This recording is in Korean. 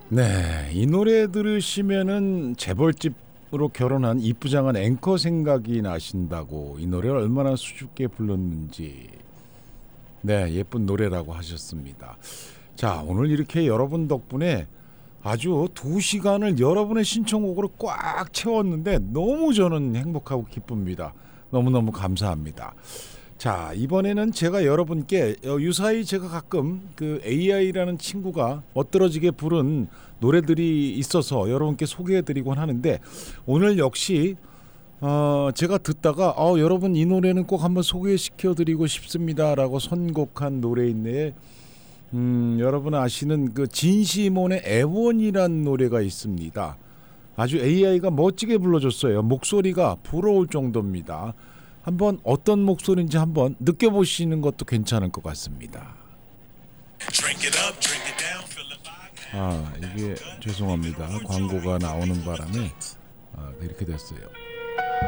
네, 이 노래 들으시면은 재벌집으로 결혼한 이쁘장한 앵커 생각이 나신다고 이 노래를 얼마나 수줍게 불렀는지 네, 예쁜 노래라고 하셨습니다. 자, 오늘 이렇게 여러분 덕분에 아주 2시간을 여러분의 신청곡으로 꽉 채웠는데 너무 저는 행복하고 기쁩니다. 너무너무 감사합니다. 자, 이번에는 제가 여러분께 유사히 제가 가끔 그 AI라는 친구가 멋들어지게 부른 노래들이 있어서 여러분께 소개해드리곤 하는데 오늘 역시 제가 듣다가 여러분 이 노래는 꼭 한번 소개시켜드리고 싶습니다라고 선곡한 노래인데 여러분 아시는 그 진시몬의 애원이란 노래가 있습니다. 아주 AI가 멋지게 불러줬어요. 목소리가 부러울 정도입니다. 한번 어떤 목소리인지 한번 느껴보시는 것도 괜찮을 것 같습니다. 이게 죄송합니다. 광고가 나오는 바람에 이렇게 됐어요.